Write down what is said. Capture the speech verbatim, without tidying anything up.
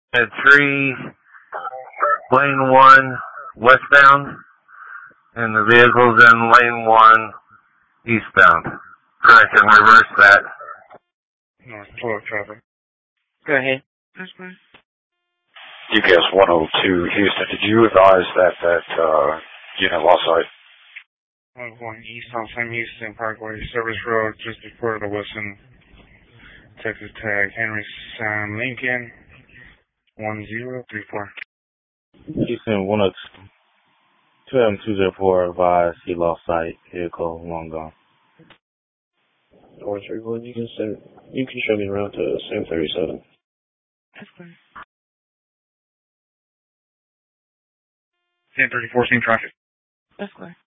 At three, lane one, westbound, and the vehicle's in lane one, eastbound. Correct, and reverse that. North twelve traffic. Go ahead. That's fine. U P S one oh two, Houston, did you advise that that uh, unit lost sight? one going east on Sam Houston Parkway, Service Road, just before the Wilson, Texas tag, Henry Sam Lincoln, one zero three four. Houston one oh two M two zero four advised he lost sight, vehicle long gone. four three one, you can send, you can show me around to Sam thirty-seven. That's fine. Sam thirty-four, same traffic. That's fine.